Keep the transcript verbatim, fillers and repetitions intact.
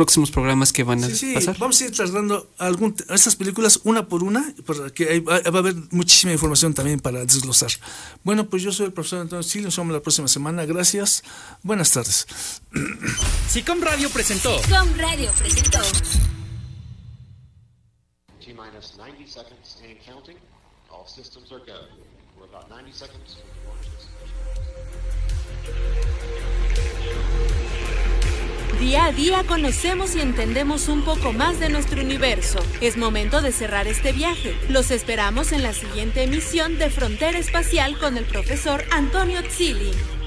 próximos programas que van a sí, sí, pasar. Vamos a ir tratando algún, estas películas una por una, porque hay, va a haber muchísima información también para desglosar. Bueno, pues yo soy el profesor Antonio Silio, nos vemos la próxima semana. Gracias, buenas tardes. SICOM Radio presentó. SICOM Radio presentó. T-minus ninety seconds and counting. All systems are go. We're about ninety seconds. Día a día conocemos y entendemos un poco más de nuestro universo. Es momento de cerrar este viaje. Los esperamos en la siguiente emisión de Frontera Espacial con el profesor Antonio Zilli.